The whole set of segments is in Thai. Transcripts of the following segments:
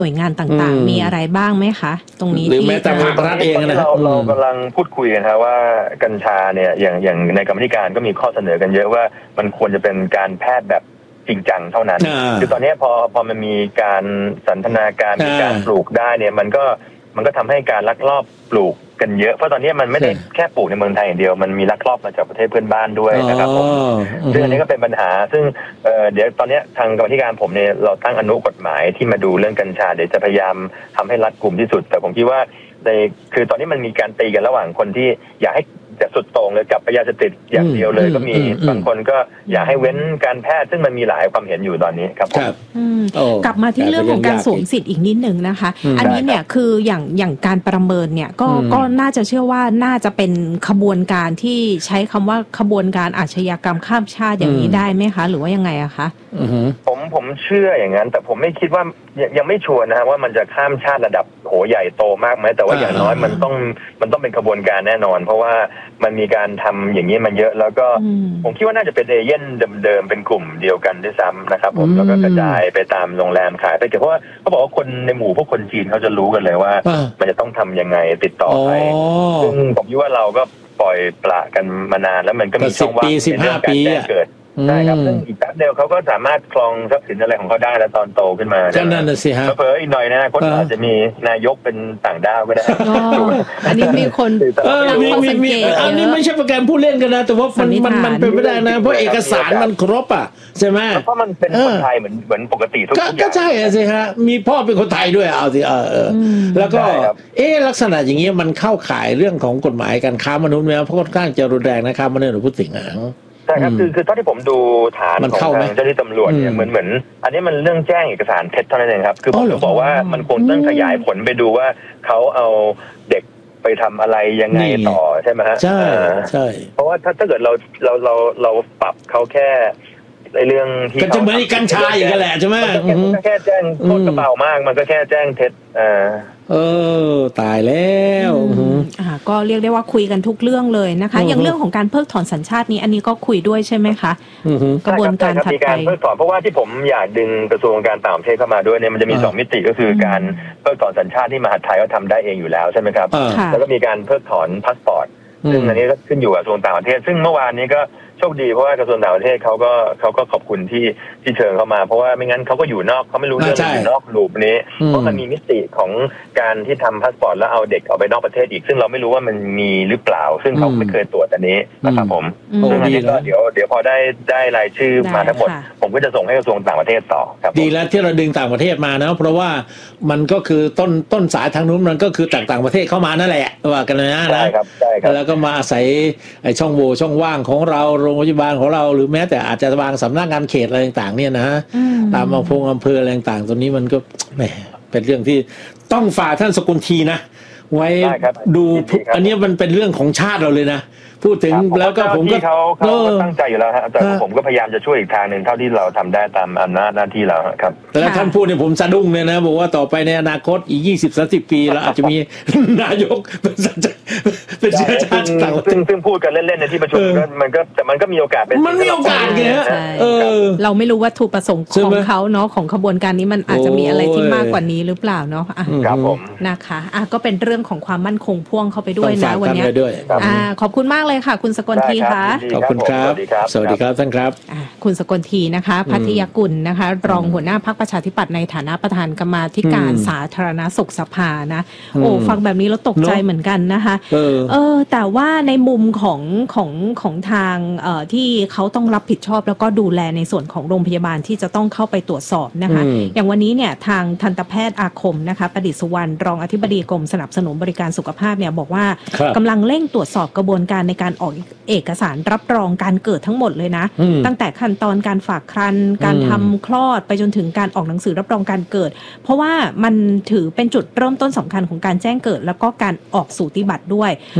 หน่วยงานต่างๆมีอะไรบ้างไหมคะตรงนี้หรือแม้แต่ภาครัฐเองนะเรากำลังพูดคุยกันครับว่ากัญชาเนี่ยอย่างในกรรมธิการก็มีข้อเสนอกันเยอะว่ามันควรจะเป็นการแพทย์แบบจริงจังเท่านั้นคือตอนนี้พอมันมีการสันทนาการมีการปลูกได้เนี่ยมันก็ทำให้การลักลอบปลูกกันเยอะเพราะตอนนี้มันไม่ได้แค่ปลูกในเมืองไทยอย่างเดียวมันมีลักลอบมาจากประเทศเพื่อนบ้านด้วยนะครับผมซึ่งอันนี้ก็เป็นปัญหาซึ่งเดี๋ยวตอนนี้ทางกรรมธิการผมเนี่ยเราตั้งอนุกฎหมายที่มาดูเรื่องกัญชาเดี๋ยวจะพยายามทำให้รัดกุมที่สุดแต่ผมคิดว่าคือตอนนี้มันมีการตีกันระหว่างคนที่อยากให้จะสุดโต่งเลยกับยาเสพติดอย่างเดียวเลยก็มีบางคนก็อยากให้เว้นการแพทย์ซึ่งมันมีหลายความเห็นอยู่ตอนนี้ครับกลับมาที่เรื่องของการสวมสิทธิ์อีกนิดหนึ่งนะคะอันนี้เนี่ยคืออย่างการประเมินเนี่ยก็น่าจะเชื่อว่าน่าจะเป็นขบวนการที่ใช้คำว่าขบวนการอาชญากรรมข้ามชาติอย่างนี้ได้ไหมคะหรือว่ายังไงอะคะผมเชื่ออย่างนั้นแต่ผมไม่คิดว่ายังไม่ชัวร์นะว่ามันจะข้ามชาติระดับโหใหญ่โตมากไหมแต่ว่าอย่างน้อยมันต้องเป็นขบวนการแน่นอนเพราะว่ามันมีการทำอย่างนี้มันเยอะแล้วก็ผมคิดว่าน่าจะเป็นเอเย่นเดิมๆเป็นกลุ่มเดียวกันด้วยซ้ำนะครับผมแล้วก็กระจายไปตามโรงแรมขายไปเพราะว่าเขาบอกว่าคนในหมู่พวกคนจีนเขาจะรู้กันเลยว่ามันจะต้องทำยังไงติดต่อไปซึ่งผมคิดว่าเราก็ปล่อยปละกันมานานแล้วมันก็มีช่องว่างในเรื่องการแจ้งเกิดใช่ครับซึ่งอีกแป๊บเดียวเขาก็สามารถครองทรัพย์สินอะไรของเขาได้แล้วตอนโตขึ้นมาก็นั่นน่ะสิฮะเผลออีกหน่อยนะคนอาจจะมีนายกเป็นต่างดาวก็ได้อันนี้มีคนตั้งข้อสังเกตอันนี้ไม่ใช่ประกันผู้เล่นกันนะแต่ว่ามันเป็นไม่ได้นะเพราะเอกสารมันครบอ่ะใช่ไหมเพราะมันเป็นคนไทยเหมือนปกติทุกอย่างก็ใช่สิฮะมีพ่อเป็นคนไทยด้วยเอาสิแล้วก็ลักษณะอย่างเงี้ยมันเข้าข่ายเรื่องของกฎหมายการค้ามนุษย์ไหมเพราะค่อนข้างจะรุนแรงนะค้ามนุษย์หรือผู้สิงหาใช่ครับคือเท่าที่ผมดูฐานของทางเจ้าหน้าที่ตำรวจเนี่ยเหมือนอันนี้มันเรื่องแจ้งเอกสารเท็จเท่านั้นเองครับคือผมจะบอกว่ามันคงต้องขยายผลไปดูว่าเขาเอาเด็กไปทำอะไรยังไงต่อใช่ไหมฮะใช่ใช่เพราะว่าถ้าเกิดเราปรับเขาแค่ในเรื่องที่ก็จะเหมือนกัญชาอีกแหละใช่ไหมมันก็แค่แจ้งโทษกระเป๋ามากมันก็แค่แจ้งเท็จตายแล้วก็เรียกได้ว่าคุยกันทุกเรื่องเลยนะคะอย่างเรื่องของการเพิกถอนสัญชาตินี้อันนี้ก็คุยด้วยใช่ไหมคะกระบวนการถัดไปมีการเพิกถอนเพราะว่าที่ผมอยากดึงกระทรวงการต่างประเทศเข้ามาด้วยเนี่ยมันจะมี2มิติก็คือการเพิกถอนสัญชาติที่มหาดไทยก็ทำได้เองอยู่แล้วใช่ไหมครับแล้วก็มีการเพิกถอนพาสปอร์ตซึ่งอันนี้ก็ขึ้นอยู่กับกระทรวงต่างประเทศซึ่งเมื่อวานนี้ก็โชคดีเพราะว่ากระทรวงต่างประเทศเขาก็ขอบคุณที่เชิญเข้ามาเพราะว่าไม่งั้นเขาก็อยู่นอกเขาไม่รู้เรื่องอยู่นอกลูปนี้เพราะมันมีมิติของการที่ทำพาสปอร์ตแล้วเอาเด็กออกไปนอกประเทศอีกซึ่งเราไม่รู้ว่ามันมีหรือเปล่าซึ่งเขาไม่เคยตรวจอันนี้นะครับผมซึ่งอันนี้ก็เดี๋ยวพอได้รายชื่อมาทั้งหมดผมก็จะส่งให้กระทรวงต่างประเทศต่อครับดีแล้วที่เราดึงต่างประเทศมานะเพราะว่ามันก็คือต้นสายทางนู้นมันก็คือต่างประเทศเข้ามานั่นแหละว่ากันนะใช่ครับแล้วก็มาอาศัยไอ้ช่องโหว่ช่องว่างของเราโรงพยาบาลของเราหรือแม้แต่อาจจะวางสำนักงานเขตอะไรต่างๆเนี่ยนะตามอำเภออะไรต่างๆตัวนี้มันก็แหมเป็นเรื่องที่ต้องฝากท่านสกุลทีนะไว้ดูอันนี้มันเป็นเรื่องของชาติเราเลยนะพูดถึงแล้วก็ผมก็เขาตั้งใจอยู่แล้วฮะแต่ผมก็พยายามจะช่วยอีกทางหนึ่งเท่าที่เราทำได้ตามอำนาจหน้าที่เราครับแล้วท่านพูดเนี่ยผมสะดุ้งเลยนะบอกว่าต่อไปในอนาคตอีก20-30 ปีเราอาจจะมีนายกเป็นเชื้อชาติต่างซึ่งพูดกันเล่นๆในที่ประชุมแต่มันก็มีโอกาสเป็นมันมีโอกาสไงฮะเราไม่รู้วัตถุประสงค์ของเขาเนาะของขบวนการนี้มันอาจจะมีอะไรที่มากกว่านี้หรือเปล่าเนาะครับผมนะคะก็เป็นเรื่องของความมั่นคงพ่วงเข้าไปด้วยนะวันนี้ขอบคุณมากเลยค่ะคุณสกลทีค่ะขอบคุณครับสวัสดีครับท่านครับคุณสกลทีนะคะพัทยกุลนะคะรองหัวหน้าพรรคประชาธิปัตย์ในฐานะประธานกรรมาธิการสาธารณสุขสภานะฟังแบบนี้แล้วตกใจเหมือนกันนะคะแต่ว่าในมุมของทางที่เขาต้องรับผิดชอบแล้วก็ดูแลในส่วนของโรงพยาบาลที่จะต้องเข้าไปตรวจสอบนะคะอย่างวันนี้เนี่ยทางทันตแพทย์อาคมนะคะประดิษฐ์สุวรรณรองอธิบดีกรมสนับสนุนบริการสุขภาพเนี่ยบอกว่ากำลังเร่งตรวจสอบกระบวนการในการออกเอกสารรับรองการเกิดทั้งหมดเลยนะตั้งแต่ขั้นตอนการฝากครรภ์การทำคลอดไปจนถึงการออกหนังสือรับรองการเกิดเพราะว่ามันถือเป็นจุดเริ่มต้นสำคัญของการแจ้งเกิดแล้วก็การออกสูติบัตรด้วย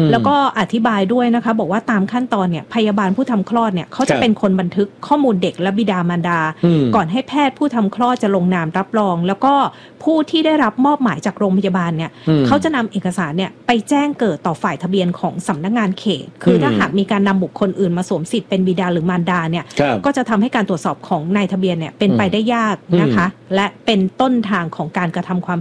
แล้วก็อธิบายด้วยนะคะบอกว่าตามขั้นตอนเนี่ยพยาบาลผู้ทำคลอดเนี่ยเขาจะเป็นคนบันทึกข้อมูลเด็กและบิดามารดาก่อนให้แพทย์ผู้ทำคลอดจะลงนามรับรองแล้วก็ผู้ที่ได้รับมอบหมายจากโรงพยาบาลเนี่ยเขาจะนำเอกสารเนี่ยไปแจ้งเกิดต่อฝ่ายทะเบียนของสำนักงานเขตคือถ้าหากมีการนำบุคคลอื่นมาสวมสิทธิ์เป็นบิดาหรือมารดาเนี่ยก็จะทำให้การตรวจสอบของนายทะเบียนเนี่ยเป็นไปได้ยากนะคะและเป็นต้นทางของการกระทำความ